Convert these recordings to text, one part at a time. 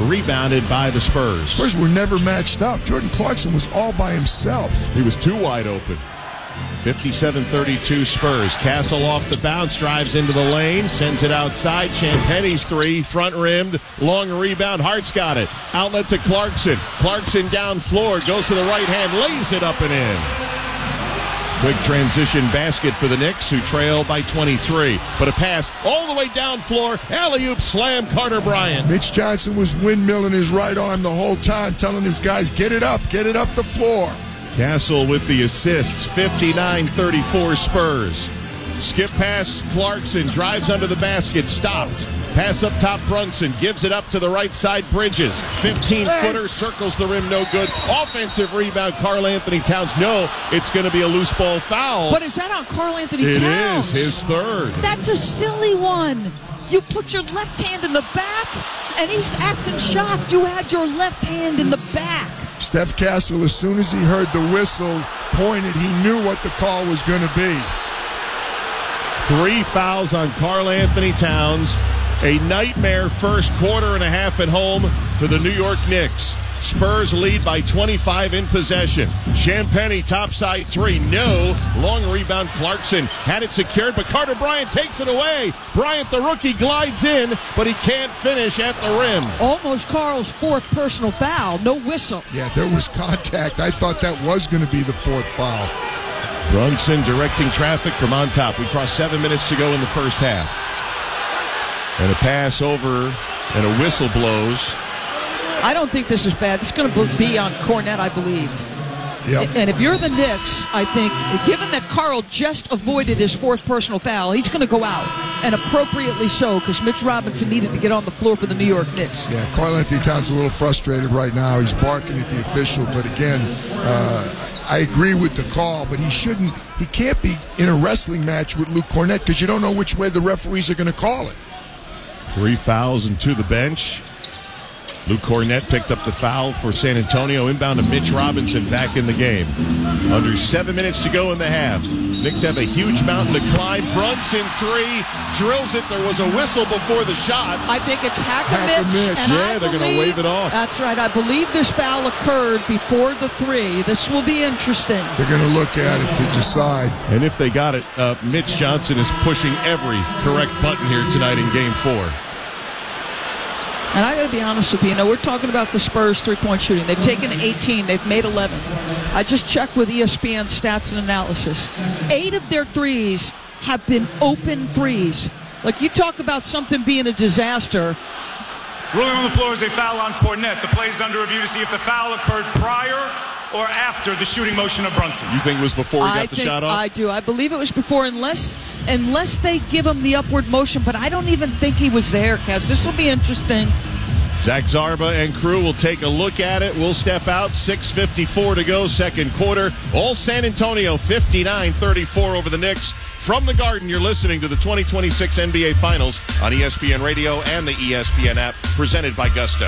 rebounded by the Spurs. Spurs were never matched up. Jordan Clarkson was all by himself. He was too wide open. 57-32 Spurs. Castle off the bounce, drives into the lane, sends it outside. Champagne's three, front rimmed, long rebound. Hart's got it. Outlet to Clarkson. Clarkson down floor, goes to the right hand, lays it up and in. Quick transition basket for the Knicks, who trail by 23. But a pass all the way down floor. Alley-oop slam, Carter Bryant. Mitch Johnson was windmilling his right arm the whole time, telling his guys, get it up the floor. Castle with the assist, 59-34 Spurs. Skip pass, Clarkson drives under the basket, stopped. Pass up top, Brunson gives it up to the right side, Bridges. 15-footer, circles the rim, no good. Offensive rebound, Karl-Anthony Towns. No, it's going to be a loose ball foul. But is that on Karl-Anthony It Towns? is, his third. That's a silly one. You put your left hand in the back, and he's acting shocked. You had your left hand in the back. Steph Castle, as soon as he heard the whistle pointed, he knew what the call was going to be. 3 fouls on Karl-Anthony Towns. A nightmare first quarter and a half at home for the New York Knicks. Spurs lead by 25 in possession. Champagnie topside three, no. Long rebound, Clarkson had it secured, but Carter Bryant takes it away. Bryant, the rookie, glides in, but he can't finish at the rim. Almost Carl's fourth personal foul, no whistle. Yeah, there was contact. I thought that was going to be the fourth foul. Brunson directing traffic from on top. We crossed 7 minutes to go in the first half. And a pass over, and a whistle blows. I don't think this is bad. It's going to be on Cornette, I believe. Yep. And if you're the Knicks, I think, given that Carl just avoided his fourth personal foul, he's going to go out, and appropriately so, because Mitch Robinson needed to get on the floor for the New York Knicks. Yeah, Karl-Anthony Towns a little frustrated right now. He's barking at the official, but again, I agree with the call, but he can't be in a wrestling match with Luke Cornette because you don't know which way the referees are going to call it. 3 fouls and to the bench. Luke Cornette picked up the foul for San Antonio. Inbound to Mitch Robinson back in the game. Under 7 minutes to go in the half. Knicks have a huge mountain to climb. Brunson three, drills it. There was a whistle before the shot. I think it's Hack-a-Mitch. Yeah, they're going to wave it off. That's right. I believe this foul occurred before the three. This will be interesting. They're going to look at it to decide. And if they got it, Mitch Johnson is pushing every correct button here tonight in Game 4. And I got to be honest with you, we're talking about the Spurs three-point shooting. They've taken 18. They've made 11. I just checked with ESPN stats and analysis. 8 of their threes have been open threes. Like, you talk about something being a disaster. Ruling on the floor is a foul on Cornette. The play is under review to see if the foul occurred prior or after the shooting motion of Brunson. You think it was before he got the shot off? I do. I believe it was before, unless they give him the upward motion. But I don't even think he was there, Kaz. This will be interesting. Zach Zarba and crew will take a look at it. We'll step out. 6:54 to go, second quarter. All San Antonio, 59-34 over the Knicks. From the Garden, you're listening to the 2026 NBA Finals on ESPN Radio and the ESPN app, presented by Gusto.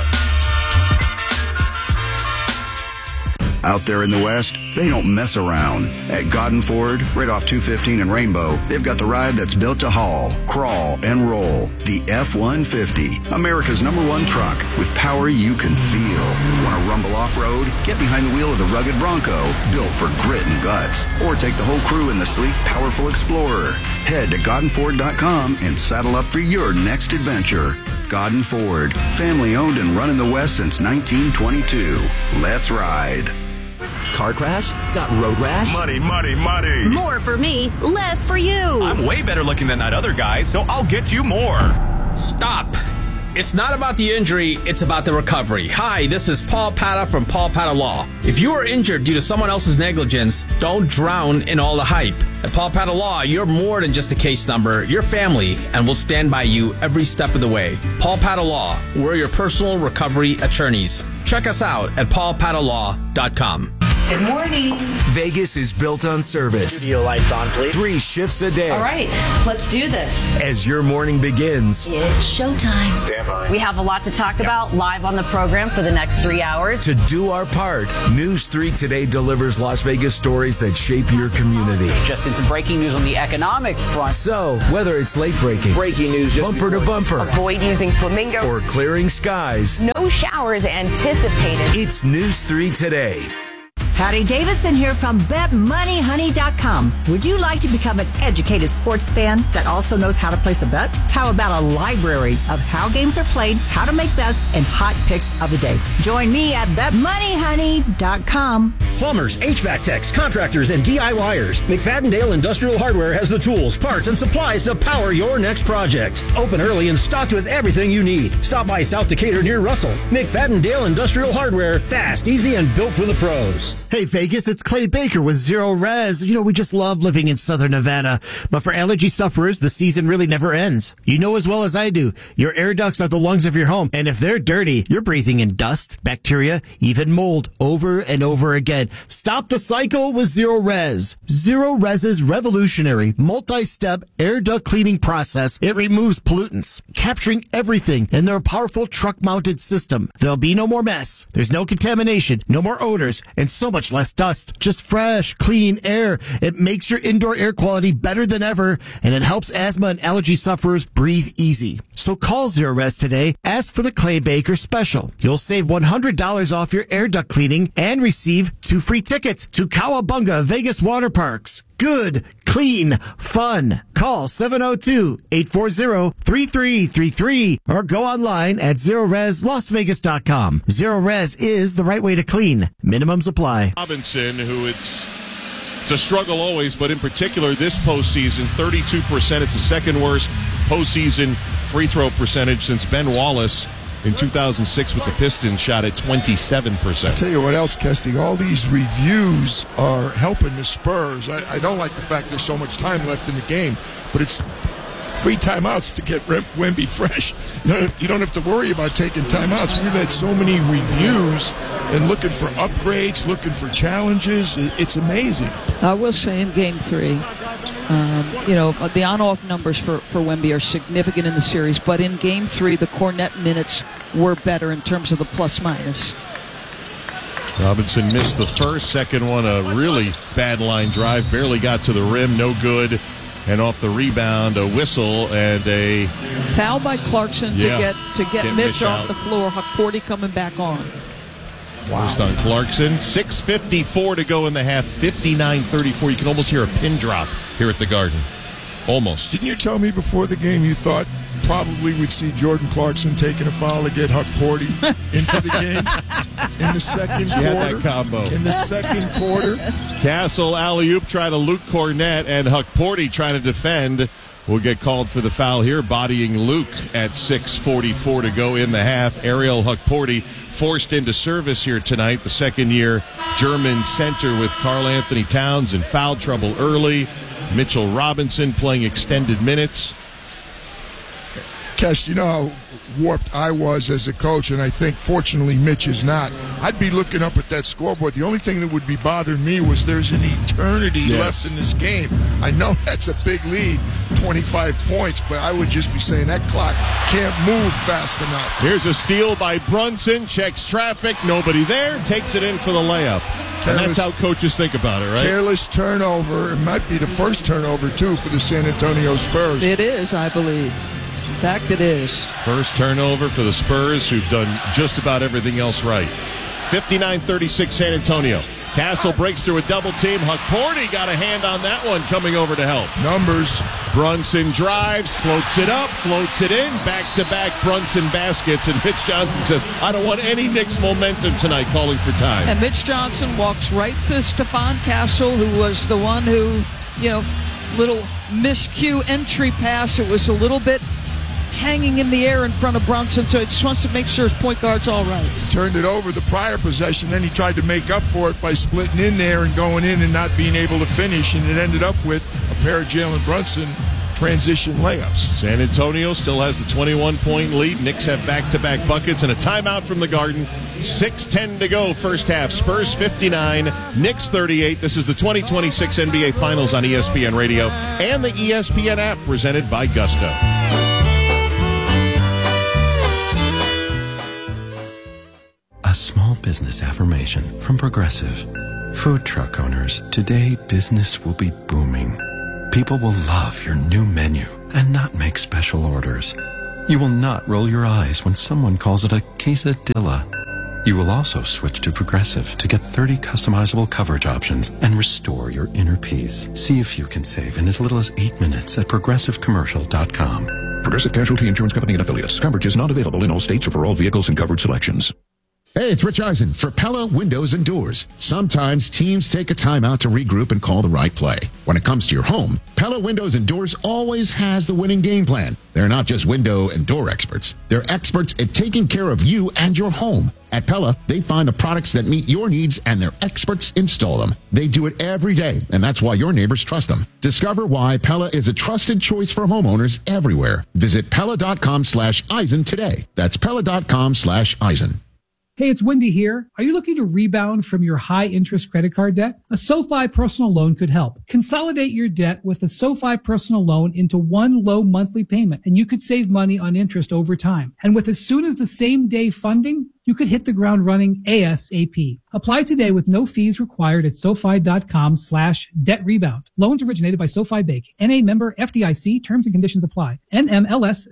Out there in the West, they don't mess around. At Godden Ford, right off 215 and Rainbow, they've got the ride that's built to haul, crawl, and roll. The F-150, America's #1 truck with power you can feel. Want to rumble off-road? Get behind the wheel of the rugged Bronco, built for grit and guts. Or take the whole crew in the sleek, powerful Explorer. Head to GoddenFord.com and saddle up for your next adventure. Godden Ford, family owned and run in the West since 1922. Let's ride. Car crash? Got road rash? Muddy. More for me, less for you. I'm way better looking than that other guy, so I'll get you more. Stop. It's not about the injury, it's about the recovery. Hi, this is Paul Pata from Paul Pata Law. If you are injured due to someone else's negligence, don't drown in all the hype. At Paul Pata Law, you're more than just a case number. You're family, and we'll stand by you every step of the way. Paul Pata Law, we're your personal recovery attorneys. Check us out at paulpatalaw.com. Good morning. Vegas is built on service. Studio lights on, please. 3 shifts a day. All right, let's do this. As your morning begins, It's showtime. Stand by. We have a lot to talk about live on the program for the next 3 hours. to do our part, News 3 Today delivers Las Vegas stories that shape your community. Just in some breaking news on the economics front. So, whether it's late breaking, Breaking news, bumper to bumper, Avoid using Flamingo. or clearing skies, No showers anticipated. it's News 3 Today. Patty Davidson here from BetMoneyHoney.com. Would you like to become an educated sports fan that also knows how to place a bet? How about a library of how games are played, how to make bets, and hot picks of the day? Join me at BetMoneyHoney.com. Plumbers, HVAC techs, contractors, and DIYers. McFadden-Dale Industrial Hardware has the tools, parts, and supplies to power your next project. Open early and stocked with everything you need. Stop by South Decatur near Russell. McFadden-Dale Industrial Hardware. Fast, easy, and built for the pros. Hey Vegas, it's Clay Baker with Zero Res. You know, we just love living in Southern Nevada. But for allergy sufferers, the season really never ends. You know as well as I do, your air ducts are the lungs of your home. And if they're dirty, you're breathing in dust, bacteria, even mold over and over again. Stop the cycle with Zero Res. Zero Res's revolutionary multi-step air duct cleaning process. It removes pollutants, capturing everything in their powerful truck-mounted system. There'll be no more mess. There's no contamination, no more odors, and so much less dust. Just fresh, clean air. It makes your indoor air quality better than ever, and it helps asthma and allergy sufferers breathe easy. So call Zero Res today. Ask for the Clay Baker special. You'll save $100 off your air duct cleaning and receive 2 free tickets to Cowabunga Vegas Water Parks. Good, clean, fun. Call 702-840-3333 or go online at ZeroResLasVegas.com. Zero Res is the right way to clean. Minimums apply. Robinson, who it's a struggle always, but in particular this postseason, 32%. It's the second worst postseason free throw percentage since Ben Wallace in 2006 with the Pistons shot at 27%. I'll tell you what else, Kesty, all these reviews are helping the Spurs. I don't like the fact there's so much time left in the game, but it's free timeouts to get Wemby fresh. You don't have to worry about taking timeouts. We've had so many reviews and looking for upgrades, looking for challenges. It's amazing. I will say in Game 3, the on-off numbers for Wemby are significant in the series, but in Game 3, the Cornet minutes were better in terms of the plus-minus. Robinson missed the first, second one, a really bad line drive, barely got to the rim, no good. And off the rebound, a whistle and a foul by Clarkson to get Mitch off the floor. Hukporti coming back on. Wow. First on Clarkson. 6:54 to go in the half. 59-34. You can almost hear a pin drop here at the Garden. Almost. Didn't you tell me before the game you thought probably we'd see Jordan Clarkson taking a foul to get Hukporti into the game in the second quarter? Had that combo. In the second quarter. Castle alley-oop trying to Luke Cornett, and Hukporti trying to defend. Will get called for the foul here, bodying Luke at 6:44 to go in the half. Ariel Hukporti forced into service here tonight, the second-year German center with Karl Anthony Towns in foul trouble early. Mitchell Robinson playing extended minutes. Kes, you know how warped I was as a coach, and I think, fortunately, Mitch is not. I'd be looking up at that scoreboard. The only thing that would be bothering me was there's an eternity left in this game. I know that's a big lead, 25 points, but I would just be saying that clock can't move fast enough. Here's a steal by Brunson, checks traffic, nobody there, takes it in for the layup. And that's how coaches think about it, right? Careless turnover. It might be the first turnover, too, for the San Antonio Spurs. It is, I believe. In fact, it is. First turnover for the Spurs, who've done just about everything else right. 59-36 San Antonio. Castle breaks through a double team. Hukporti got a hand on that one coming over to help. Numbers. Brunson drives, floats it up, floats it in. Back-to-back Brunson baskets. And Mitch Johnson says, I don't want any Knicks momentum tonight, calling for time. And Mitch Johnson walks right to Stephon Castle, who was the one who, little miscue entry pass. It was a little bit hanging in the air in front of Brunson, so he just wants to make sure his point guard's all right. Turned it over the prior possession, then he tried to make up for it by splitting in there and going in and not being able to finish, and it ended up with a pair of Jalen Brunson transition layups. San Antonio still has the 21-point lead. Knicks have back-to-back buckets and a timeout from the Garden. 6:10 to go first half. Spurs 59, Knicks 38. This is the 2026 NBA Finals on ESPN Radio and the ESPN app presented by Gusto. A small business affirmation from Progressive. Food truck owners, today business will be booming. People will love your new menu and not make special orders. You will not roll your eyes when someone calls it a quesadilla. You will also switch to Progressive to get 30 customizable coverage options and restore your inner peace. See if you can save in as little as 8 minutes at ProgressiveCommercial.com. Progressive Casualty Insurance Company and Affiliates. Coverage is not available in all states or for all vehicles and coverage selections. Hey, it's Rich Eisen for Pella Windows and Doors. Sometimes teams take a timeout to regroup and call the right play. When it comes to your home, Pella Windows and Doors always has the winning game plan. They're not just window and door experts. They're experts at taking care of you and your home. At Pella, they find the products that meet your needs and their experts install them. They do it every day, and that's why your neighbors trust them. Discover why Pella is a trusted choice for homeowners everywhere. Visit Pella.com/Eisen today. That's Pella.com/Eisen. Hey, it's Wendy here. Are you looking to rebound from your high-interest credit card debt? A SoFi personal loan could help. Consolidate your debt with a SoFi personal loan into one low monthly payment, and you could save money on interest over time. And with as soon as the same day funding, you could hit the ground running ASAP. Apply today with no fees required at SoFi.com/debt rebound. Loans originated by SoFi Bank. NA member FDIC. Terms and conditions apply. NMLS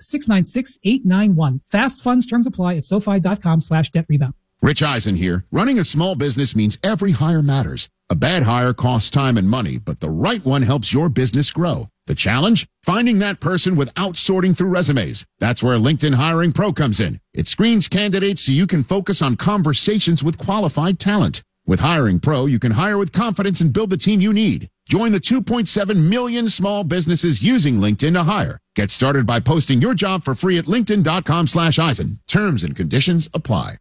696891. Fast funds terms apply at SoFi.com/debt rebound. Rich Eisen here. Running a small business means every hire matters. A bad hire costs time and money, but the right one helps your business grow. The challenge? Finding that person without sorting through resumes. That's where LinkedIn Hiring Pro comes in. It screens candidates so you can focus on conversations with qualified talent. With Hiring Pro, you can hire with confidence and build the team you need. Join the 2.7 million small businesses using LinkedIn to hire. Get started by posting your job for free at linkedin.com/Eisen. Terms and conditions apply.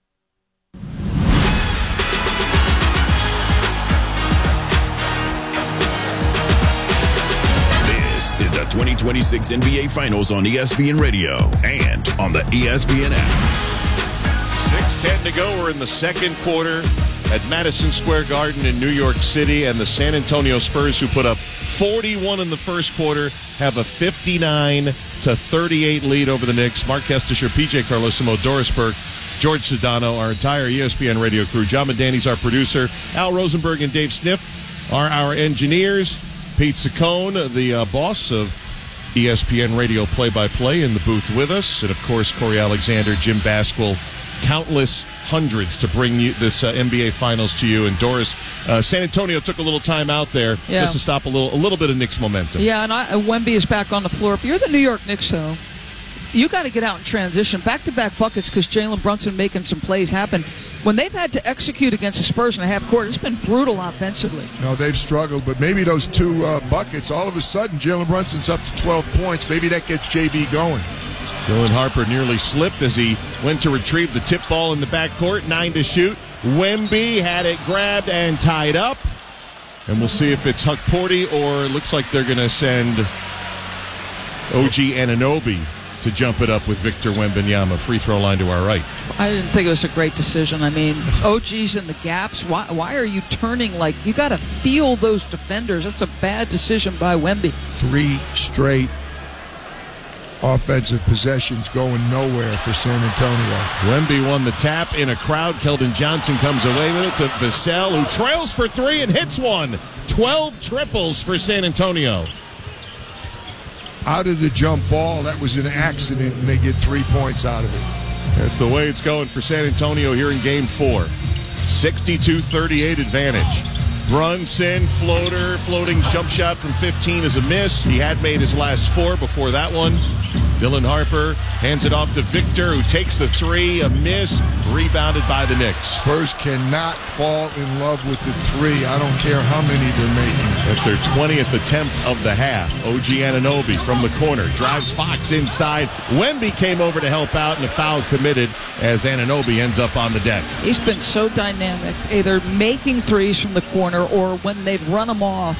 Is the 2026 NBA Finals on ESPN Radio and on the ESPN app. 6:10 to go. We're in the second quarter at Madison Square Garden in New York City, and the San Antonio Spurs, who put up 41 in the first quarter, have a 59-38 lead over the Knicks. Mark Kestisher, PJ Carlosimo, Doris Burke, George Sedano, our entire ESPN Radio crew. John Mandani's our producer. Al Rosenberg and Dave Sniff are our engineers. Pete Saccone, the boss of ESPN Radio play-by-play, in the booth with us. And, of course, Corey Alexander, Jim Basquill, countless hundreds to bring you this NBA Finals to you. And Doris, San Antonio took a little time out there just to stop a little bit of Knicks momentum. Yeah, and Wemby is back on the floor. If you're the New York Knicks, though, you got to get out and transition. Back-to-back buckets because Jalen Brunson making some plays happen. When they've had to execute against the Spurs in a half court, it's been brutal offensively. No, they've struggled, but maybe those two buckets, all of a sudden, Jalen Brunson's up to 12 points. Maybe that gets JB going. Dylan Harper nearly slipped as he went to retrieve the tip ball in the backcourt. 9 to shoot. Wemby had it grabbed and tied up. And we'll see if it's Huck Porty or it looks like they're going to send OG Anunoby to jump it up with Victor Wembanyama. Free throw line to our right. I didn't think it was a great decision. I mean, OG's in the gaps. Why are you turning like you got to feel those defenders? That's a bad decision by Wemby. 3 straight offensive possessions going nowhere for San Antonio. Wemby won the tap in a crowd. Keldon Johnson comes away with it to Vassell, who trails for 3 and hits one. 12 triples for San Antonio. Out of the jump ball, that was an accident, and they get 3 points out of it. That's the way it's going for San Antonio here in Game 4. 62-38 advantage. Brunson, floating jump shot from 15 is a miss. He had made his last 4 before that one. Dylan Harper hands it off to Victor, who takes the 3, a miss, rebounded by the Knicks. Spurs cannot fall in love with the 3. I don't care how many they're making. That's their 20th attempt of the half. OG Anunoby from the corner drives Fox inside. Wemby came over to help out, and a foul committed as Anunoby ends up on the deck. He's been so dynamic, either making threes from the corner or when they've run him off,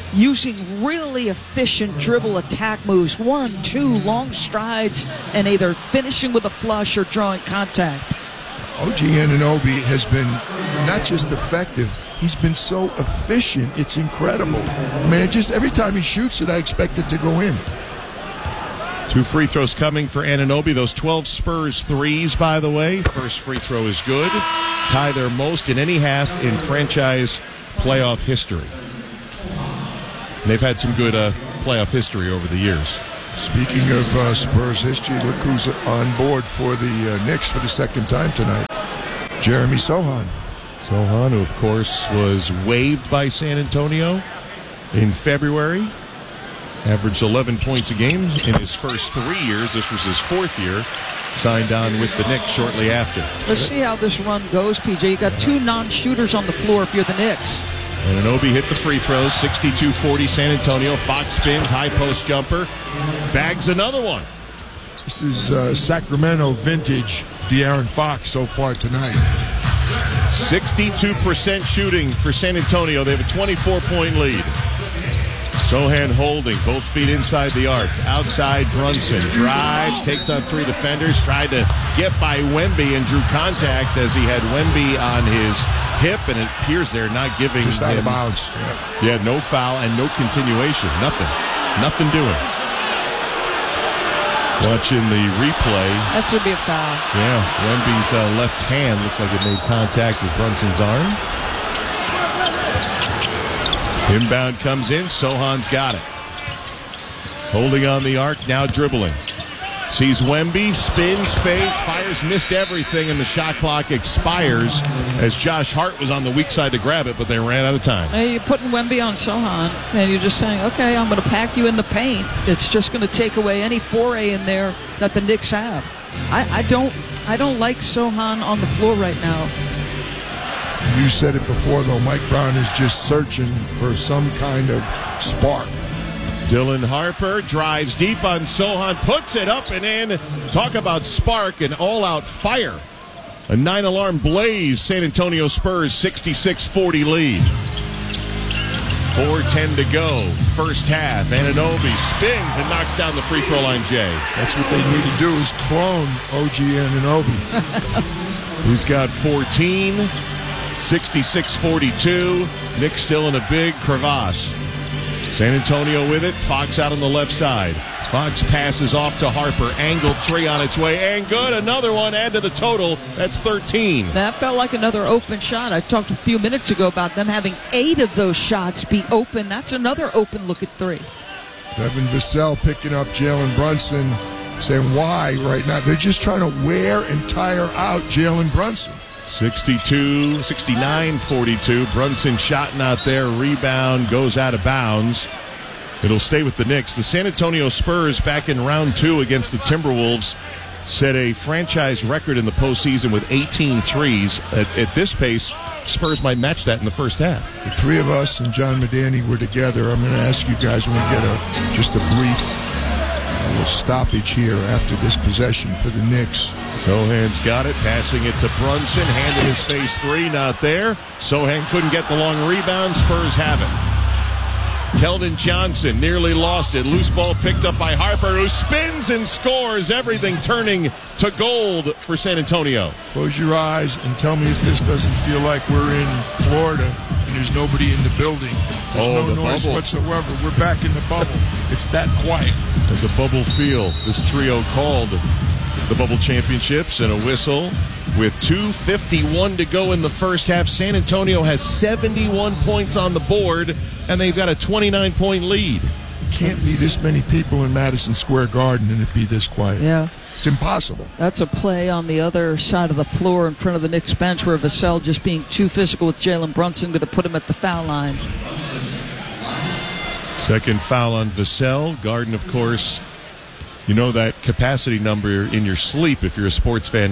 using really efficient dribble attack moves, 1, 2 long strides, and either finishing with a flush or drawing contact. OG Anunoby has been not just effective, he's been so efficient. It's incredible. I mean, just every time he shoots it, I expect it to go in. 2 free throws coming for Anunoby. Those 12 Spurs threes, by the way. First free throw is good. Tie their most in any half in franchise playoff history. And they've had some good playoff history over the years. Speaking of Spurs history, look who's on board for the Knicks for the second time tonight. Jeremy Sohan. Sohan, who, of course, was waived by San Antonio in February. Averaged 11 points a game in his first 3 years. This was his 4th year. Signed on with the Knicks shortly after. Let's see how this run goes, PJ. You got 2 non-shooters on the floor if you're the Knicks. Anunoby hit the free throws, 62-40 San Antonio. Fox spins, high post jumper, bags another one. This is Sacramento vintage De'Aaron Fox so far tonight. 62% shooting for San Antonio. They have a 24-point lead. Sohan holding, both feet inside the arc. Outside, Brunson drives, takes on 3 defenders, tried to get by Wemby and drew contact as he had Wemby on his hip, and it appears they're not giving just out him, of bounds. Yeah, no foul and no continuation. Nothing doing. Watching the replay. That should be a foul. Yeah, Wemby's left hand looked like it made contact with Brunson's arm. Inbound comes in. Sohan's got it. Holding on the arc, now dribbling. Sees Wemby, spins, fades, fires, missed everything, and the shot clock expires as Josh Hart was on the weak side to grab it, but they ran out of time. Hey, you're putting Wemby on Sohan, and you're just saying, okay, I'm going to pack you in the paint. It's just going to take away any foray in there that the Knicks have. I don't like Sohan on the floor right now. You said it before, though. Mike Brown is just searching for some kind of spark. Dylan Harper drives deep on Sohan, puts it up and in. Talk about spark and all-out fire. A 9-alarm blaze. San Antonio Spurs 66-40 lead. 4:10 to go. First half. Anunoby spins and knocks down the free throw line, Jay. That's what they need to do is clone OG Anunoby. He's got 14. 66-42. Knicks still in a big crevasse. San Antonio with it. Fox out on the left side. Fox passes off to Harper. Angled 3 on its way. And good. Another one. Add to the total. That's 13. That felt like another open shot. I talked a few minutes ago about them having 8 of those shots be open. That's another open look at 3. Devin Vassell picking up Jalen Brunson, saying why right now. They're just trying to wear and tire out Jalen Brunson. 69-42. Brunson shot not there. Rebound goes out of bounds. It'll stay with the Knicks. The San Antonio Spurs back in round 2 against the Timberwolves set a franchise record in the postseason with 18 threes. At this pace, Spurs might match that in the first half. The 3 of us and John Medani were together. I'm going to ask you guys, we're going to get just a brief little stoppage here after this possession for the Knicks. Sohan's got it, passing it to Brunson, handed his face 3, not there. Sohan couldn't get the long rebound. Spurs have it. Keldon Johnson nearly lost it. Loose ball picked up by Harper, who spins and scores. Everything turning to gold for San Antonio. Close your eyes and tell me if this doesn't feel like we're in Florida and there's nobody in the building. There's no noise whatsoever. We're back in the bubble. It's that quiet. There's a bubble feel. This trio called the Bubble Championships and a whistle. With 2:51 to go in the first half, San Antonio has 71 points on the board, and they've got a 29-point lead. Can't be this many people in Madison Square Garden and it be this quiet. Yeah. It's impossible. That's a play on the other side of the floor in front of the Knicks bench where Vassell, just being too physical with Jalen Brunson, going to put him at the foul line. Second foul on Vassell. Garden, of course, you know that capacity number in your sleep if you're a sports fan,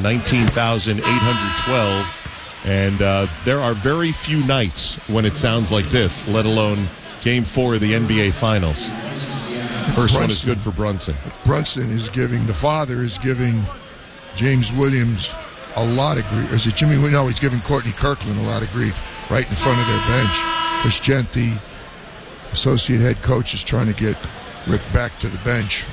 19,812. And there are very few nights when it sounds like this, let alone Game 4 of the NBA Finals. First one is good for Brunson. Brunson is giving, the father is giving James Williams a lot of grief. Is it Jimmy? No, he's giving Courtney Kirkland a lot of grief right in front of their bench. Chris Genti, associate head coach is trying to get Rick back to the bench.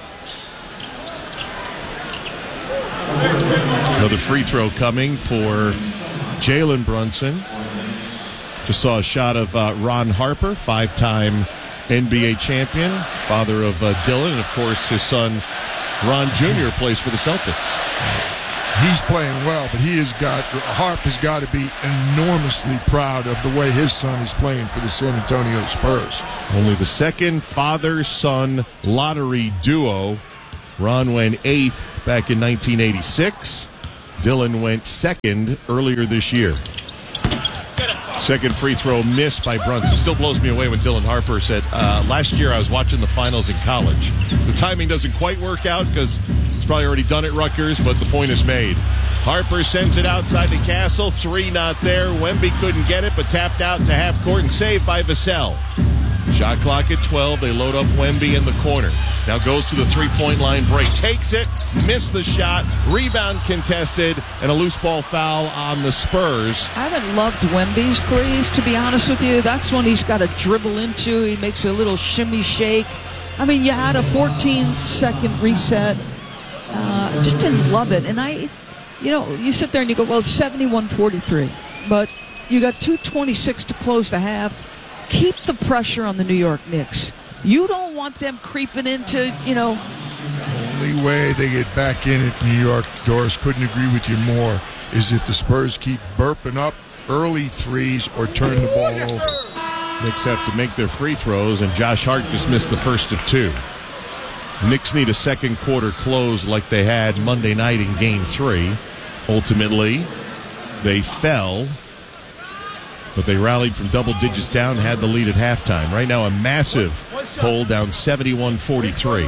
Another free throw coming for Jalen Brunson. Just saw a shot of Ron Harper, 5-time NBA champion, father of Dylan, and of course his son Ron Jr. plays for the Celtics. He's playing well, but Harp has got to be enormously proud of the way his son is playing for the San Antonio Spurs. Only the second father-son lottery duo. Ron went 8th back in 1986. Dylan went 2nd earlier this year. Second free throw missed by Brunson. Still blows me away when Dylan Harper said, last year I was watching the finals in college. The timing doesn't quite work out because he's probably already done it, Rutgers, but the point is made. Harper sends it outside the Castle. 3 not there. Wemby couldn't get it, but tapped out to half court and saved by Vassell. Shot clock at 12. They load up Wemby in the corner. Now goes to the three-point line break. Takes it, missed the shot, rebound contested, and a loose ball foul on the Spurs. I haven't loved Wemby's threes, to be honest with you. That's one he's got to dribble into. He makes a little shimmy shake. I mean, you had a 14-second reset. Just didn't love it. And you sit there and you go, well, it's 71-43. But you got 2:26 to close the half. Keep the pressure on the New York Knicks. You don't want them creeping into, Only way they get back in at New York, Doris, couldn't agree with you more, is if the Spurs keep burping up early threes or turn the ball over. Knicks have to make their free throws, and Josh Hart just missed the first of 2. Knicks need a second quarter close like they had Monday night in Game 3. Ultimately, they fell, but they rallied from double digits down and had the lead at halftime. Right now, a massive hole down 71-43.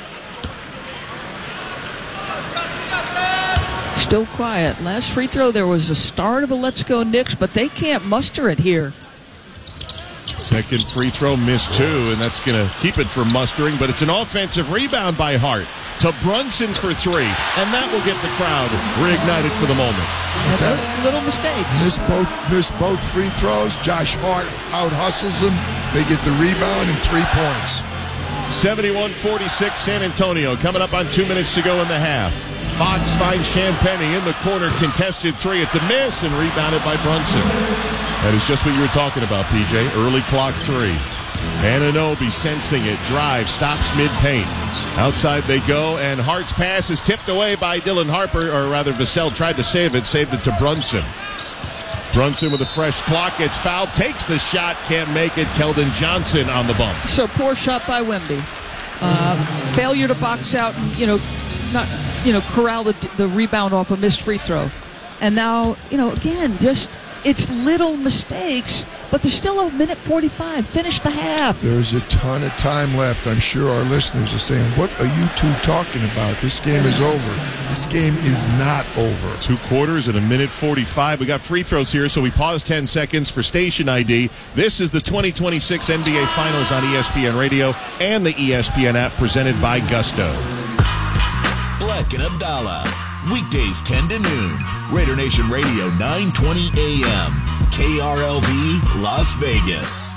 Still quiet. Last free throw, there was a start of a Let's Go Knicks, but they can't muster it here. Second free throw missed 2, and that's going to keep it from mustering, but it's an offensive rebound by Hart to Brunson for 3, and that will get the crowd reignited for the moment. Little mistakes. Missed both free throws. Josh Hart out-hustles them. They get the rebound and 3 points. 71-46 San Antonio. Coming up on 2 minutes to go in the half. Fox finds Champagnie in the corner. Contested 3. It's a miss and rebounded by Brunson. That is just what you were talking about, PJ. Early clock 3. Anunoby sensing it. Drive. Stops mid-paint. Outside they go, and Hart's pass is tipped away by Dylan Harper, or rather Vassell tried to save it, saved it to Brunson. Brunson with a fresh clock, gets fouled, takes the shot, can't make it. Keldon Johnson on the bump. So poor shot by Wemby. Failure to box out and, corral the rebound off a missed free throw. And now, again, just it's little mistakes, but there's still a minute 45. Finish the half. There's a ton of time left. I'm sure our listeners are saying, what are you two talking about? This game is over. This game is not over. 2 quarters and a minute 45. We got free throws here, so we pause 10 seconds for station ID. This is the 2026 NBA Finals on ESPN Radio and the ESPN app, presented by Gusto. Black and Abdallah. Weekdays 10 to noon. Raider Nation Radio 920 AM. KRLV Las Vegas.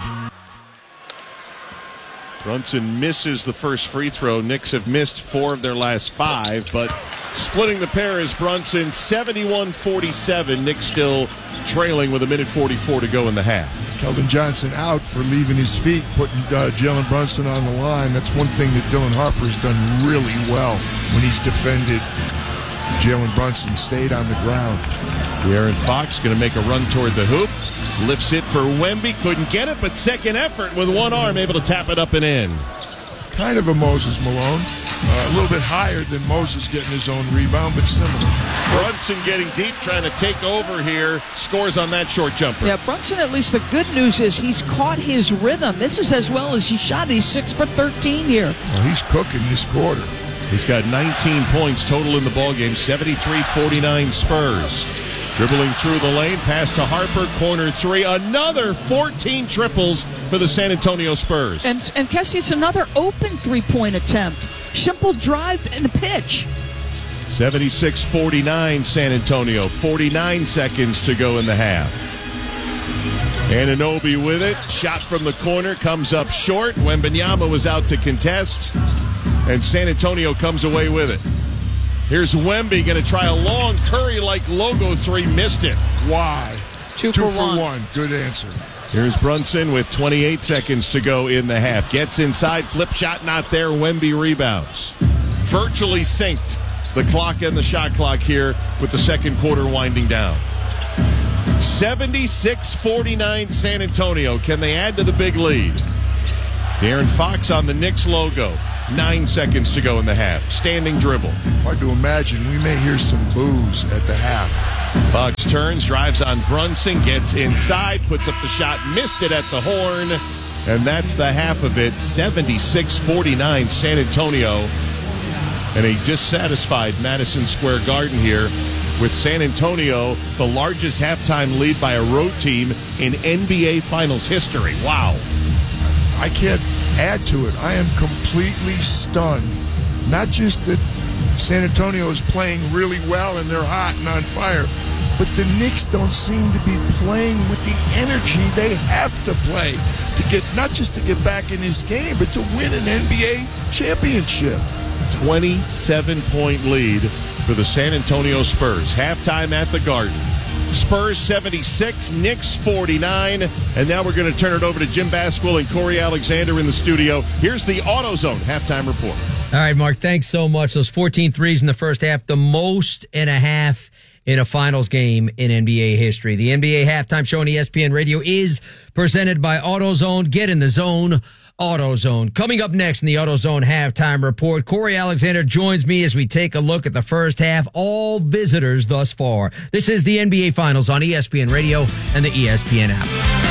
Brunson misses the first free throw. Knicks have missed 4 of their last 5, but splitting the pair is Brunson. 71-47. Knicks still trailing with a minute 44 to go in the half. Keldon Johnson out for leaving his feet, putting Jalen Brunson on the line. That's one thing that Dylan Harper's done really well when he's defended. Jalen Brunson stayed on the ground. De'Aaron Fox going to make a run toward the hoop. Lifts it for Wemby. Couldn't get it, but second effort with one arm, able to tap it up and in. Kind of a Moses Malone. A little bit higher than Moses getting his own rebound, but similar. Brunson getting deep, trying to take over here. Scores on that short jumper. Yeah, Brunson, at least the good news is he's caught his rhythm. This is as well as he shot. He's 6 for 13 here. Well, he's cooking this quarter. He's got 19 points total in the ballgame. 73-49 Spurs. Dribbling through the lane, pass to Harper, corner 3. Another 14 triples for the San Antonio Spurs. And Kesty, it's another open three-point attempt. Simple drive and a pitch. 76-49 San Antonio. 49 seconds to go in the half. Anunoby with it. Shot from the corner comes up short. Wembanyama was out to contest, and San Antonio comes away with it. Here's Wemby going to try a long Curry-like logo three. Missed it. Why? Two for one. Good answer. Here's Brunson with 28 seconds to go in the half. Gets inside, flip shot not there. Wemby rebounds. Virtually synced the clock and the shot clock here with the second quarter winding down. 76-49 San Antonio. Can they add to the big lead? De'Aaron Fox on the Knicks logo. 9 seconds to go in the half. Standing dribble. Hard to imagine. We may hear some boos at the half. Fox turns, drives on Brunson, gets inside, puts up the shot, missed it at the horn, and that's the half of it. 76-49 San Antonio. And a dissatisfied Madison Square Garden here with San Antonio, the largest halftime lead by a road team in NBA Finals history. Wow. I can't add to it. I am completely stunned. Not just that San Antonio is playing really well and they're hot and on fire, but the Knicks don't seem to be playing with the energy they have to play to get, not just to get back in this game, but to win an NBA championship. 27-point lead for the San Antonio Spurs. Halftime at the Garden. Spurs 76, Knicks 49. And now we're going to turn it over to Jim Basquill and Corey Alexander in the studio. Here's the AutoZone halftime report. All right, Mark, thanks so much. Those 14 threes in the first half, the most and a half in a finals game in NBA history. The NBA halftime show on ESPN Radio is presented by AutoZone. Get in the zone. AutoZone. Coming up next in the AutoZone halftime report, Corey Alexander joins me as we take a look at the first half. All visitors thus far. This is the NBA Finals on ESPN Radio and the ESPN app.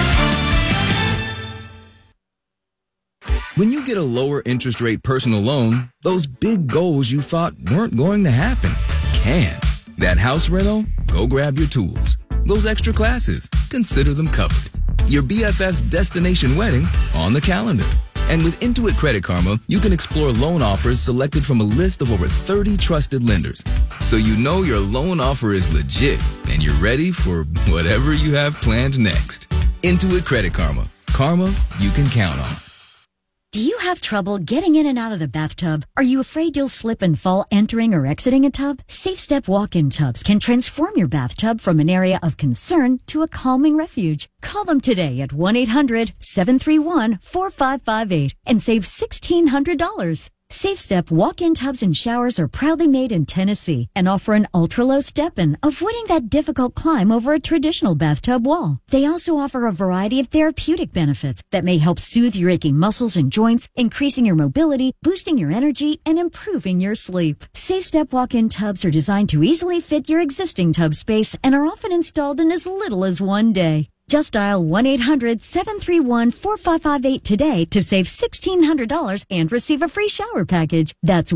When you get a lower interest rate personal loan, those big goals you thought weren't going to happen can. That house rental? Go grab your tools. Those extra classes? Consider them covered. Your BFF's destination wedding on the calendar. And with Intuit Credit Karma, you can explore loan offers selected from a list of over 30 trusted lenders. So you know your loan offer is legit and you're ready for whatever you have planned next. Intuit Credit Karma. Karma you can count on. Do you have trouble getting in and out of the bathtub? Are you afraid you'll slip and fall entering or exiting a tub? Safe Step walk-in tubs can transform your bathtub from an area of concern to a calming refuge. Call them today at 1-800-731-4558 and save $1,600. Safe Step walk-in tubs and showers are proudly made in Tennessee and offer an ultra-low step-in, avoiding that difficult climb over a traditional bathtub wall. They also offer a variety of therapeutic benefits that may help soothe your aching muscles and joints, increasing your mobility, boosting your energy, and improving your sleep. Safe Step walk-in tubs are designed to easily fit your existing tub space and are often installed in as little as one day. Just dial 1-800-731-4558 today to save $1,600 and receive a free shower package. That's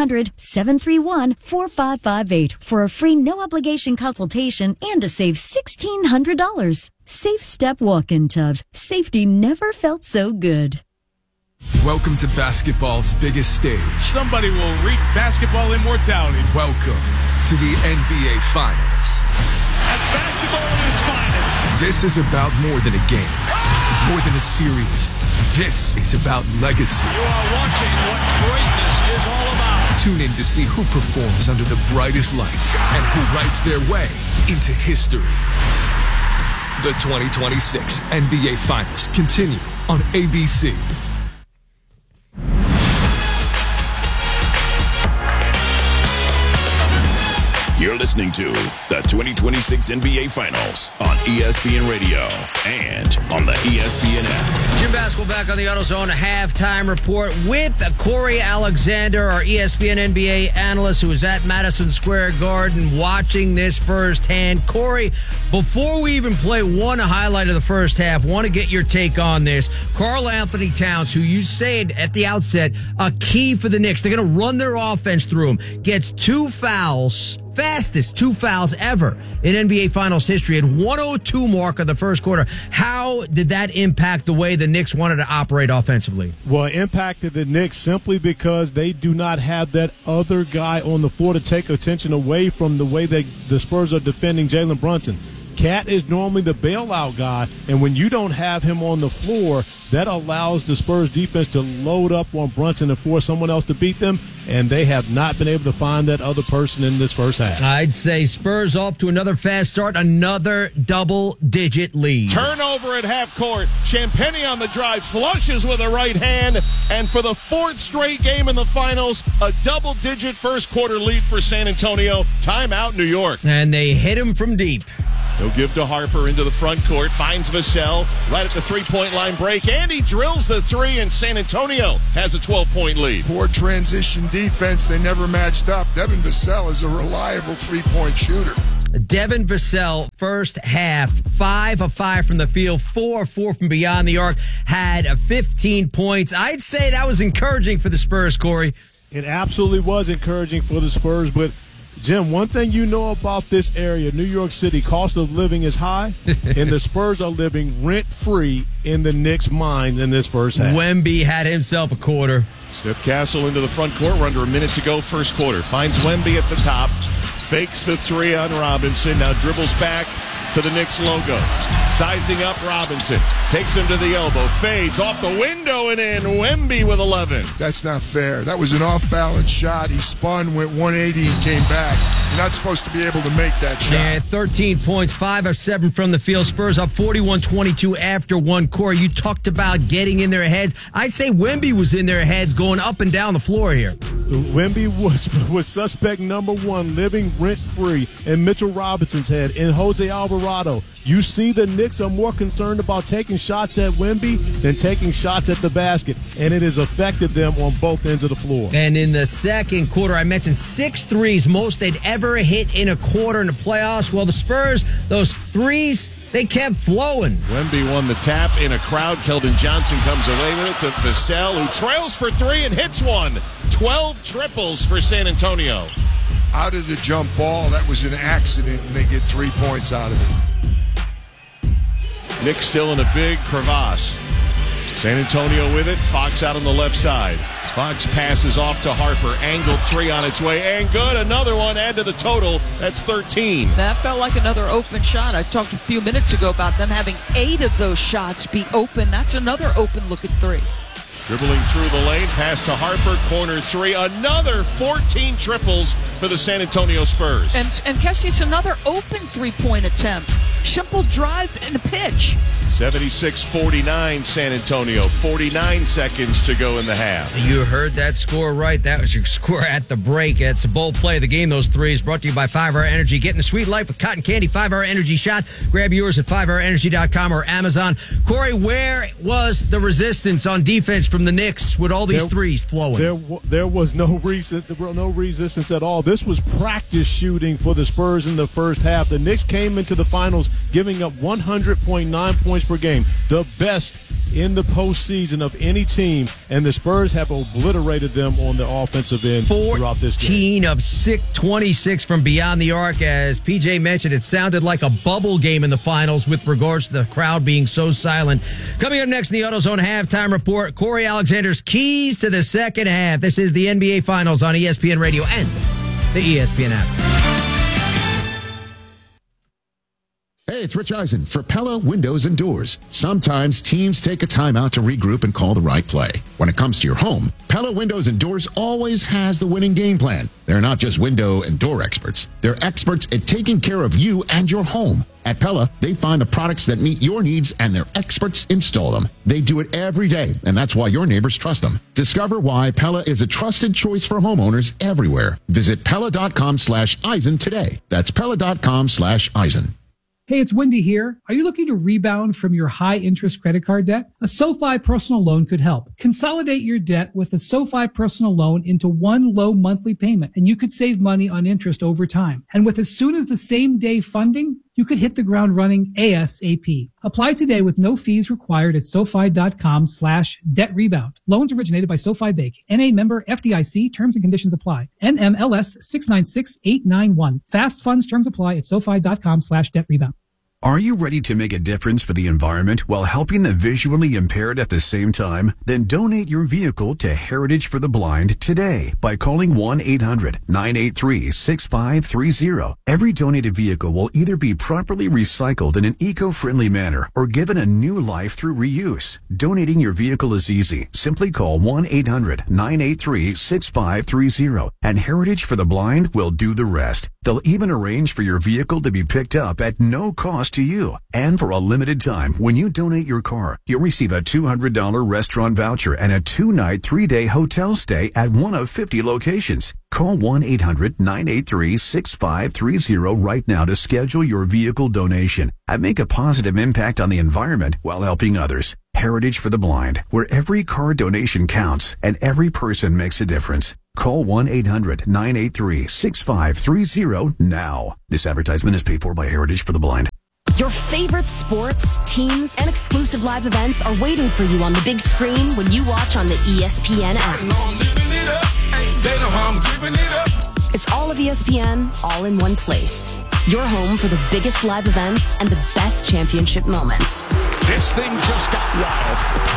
1-800-731-4558 for a free no-obligation consultation and to save $1,600. Safe Step walk-in tubs. Safety never felt so good. Welcome to basketball's biggest stage. Somebody will reach basketball immortality. Welcome to the NBA Finals. That's basketball at its finest. This is about more than a game, more than a series. This is about legacy. You are watching what greatness is all about. Tune in to see who performs under the brightest lights and who writes their way into history. The 2026 NBA Finals continue on ABC. You're listening to the 2026 NBA Finals on ESPN Radio and on the ESPN app. Jim Basquill back on the AutoZone halftime report with Corey Alexander, our ESPN NBA analyst who is at Madison Square Garden watching this firsthand. Corey, before we even play one highlight of the first half, want to get your take on this. Karl Anthony Towns, who you said at the outset, a key for the Knicks. They're going to run their offense through him. Gets 2 fouls. Fastest 2 fouls ever in NBA Finals history at 102 mark of the first quarter. How did that impact the way the Knicks wanted to operate offensively? Well, it impacted the Knicks simply because they do not have that other guy on the floor to take attention away from the way the Spurs are defending Jalen Brunson. Cat is normally the bailout guy, and when you don't have him on the floor, that allows the Spurs defense to load up on Brunson and force someone else to beat them, and they have not been able to find that other person in this first half. I'd say Spurs off to another fast start, another double-digit lead. Turnover at half court. Champagnie on the drive, flushes with a right hand, and for the fourth straight game in the finals, a double-digit first-quarter lead for San Antonio. Timeout, New York. And they hit him from deep. He'll give to Harper into the front court, finds Vassell right at the three-point line break, and he drills the three, and San Antonio has a 12-point lead. Poor transition defense. They never matched up. Devin Vassell is a reliable three-point shooter. Devin Vassell, first half, 5 of 5 from the field, 4 of 4 from beyond the arc, had 15 points. I'd say that was encouraging for the Spurs, Corey. It absolutely was encouraging for the Spurs, but Jim, one thing you know about this area, New York City, cost of living is high, and the Spurs are living rent-free in the Knicks' mind in this first half. Wemby had himself a quarter. Steph Castle into the front court. We're under a minute to go first quarter. Finds Wemby at the top. Fakes the three on Robinson. Now dribbles back to the Knicks logo. Sizing up Robinson. Takes him to the elbow. Fades off the window and in. Wemby with 11. That's not fair. That was an off-balance shot. He spun, went 180, and came back. You're not supposed to be able to make that shot. Yeah, 13 points, 5 of 7 from the field. Spurs up 41-22 after one. Corey, you talked about getting in their heads. I'd say Wemby was in their heads going up and down the floor here. Wemby was suspect number one, living rent-free in Mitchell Robinson's head, in Jose Alvarado. You see the Knicks are more concerned about taking shots at Wemby than taking shots at the basket, and it has affected them on both ends of the floor. And in the second quarter, I mentioned 6 threes, most they'd ever hit in a quarter in the playoffs. Well, the Spurs, those threes, they kept flowing. Wemby won the tap in a crowd. Keldon Johnson comes away with it to Vassell, who trails for 3 and hits one. 12 triples for San Antonio. Out of the jump ball, that was an accident, and they get 3 points out of it. Knicks still in a big crevasse. San Antonio with it. Fox out on the left side. Fox passes off to Harper. Angled three on its way. And good. Another one. Add to the total. That's 13. That felt like another open shot. I talked a few minutes ago about them having 8 of those shots be open. That's another open-looking three. Dribbling through the lane. Pass to Harper. Corner three. Another 14 triples for the San Antonio Spurs. And Kesty, it's another open three-point attempt. Simple drive and a pitch. 76-49 San Antonio. 49 seconds to go in the half. You heard that score right. That was your score at the break. It's a bold play of the game, those threes, brought to you by 5-Hour Energy. Get in the sweet life with cotton candy 5-Hour Energy shot. Grab yours at 5hourenergy.com or Amazon. Corey, where was the resistance on defense from the Knicks with all these threes flowing? There was no resistance at all. This was practice shooting for the Spurs in the first half. The Knicks came into the finals giving up 100.9 points per game, the best in the postseason of any team, and the Spurs have obliterated them on the offensive end throughout this game. 14 of 26 from beyond the arc. As PJ mentioned, it sounded like a bubble game in the finals with regards to the crowd being so silent. Coming up next in the AutoZone halftime report, Corey Alexander's keys to the second half. This is the NBA Finals on ESPN Radio and the ESPN app. Hey, it's Rich Eisen for Pella Windows and Doors. Sometimes teams take a time out to regroup and call the right play. When it comes to your home, Pella Windows and Doors always has the winning game plan. They're not just window and door experts. They're experts at taking care of you and your home. At Pella, they find the products that meet your needs and their experts install them. They do it every day, and that's why your neighbors trust them. Discover why Pella is a trusted choice for homeowners everywhere. Visit Pella.com/Eisen today. That's Pella.com/Eisen. Hey, it's Wendy here. Are you looking to rebound from your high-interest credit card debt? A SoFi personal loan could help. Consolidate your debt with a SoFi personal loan into one low monthly payment, and you could save money on interest over time. And with as soon as the same day funding, you could hit the ground running ASAP. Apply today with no fees required at SoFi.com/debt rebound. Loans originated by SoFi Bank. NA member FDIC. Terms and conditions apply. NMLS 696891. Fast funds terms apply at SoFi.com/debt rebound. Are you ready to make a difference for the environment while helping the visually impaired at the same time? Then donate your vehicle to Heritage for the Blind today by calling 1-800-983-6530. Every donated vehicle will either be properly recycled in an eco-friendly manner or given a new life through reuse. Donating your vehicle is easy. Simply call 1-800-983-6530 and Heritage for the Blind will do the rest. They'll even arrange for your vehicle to be picked up at no cost to you. And for a limited time, when you donate your car, you'll receive a $200 restaurant voucher and a 2-night, 3-day hotel stay at one of 50 locations. Call 1-800-983-6530 right now to schedule your vehicle donation and make a positive impact on the environment while helping others. Heritage for the Blind, where every car donation counts and every person makes a difference. Call 1-800-983-6530 now. This advertisement is paid for by Heritage for the Blind. Your favorite sports, teams, and exclusive live events are waiting for you on the big screen when you watch on the ESPN app. It's all of ESPN, all in one place. Your home for the biggest live events and the best championship moments. This thing just got wild.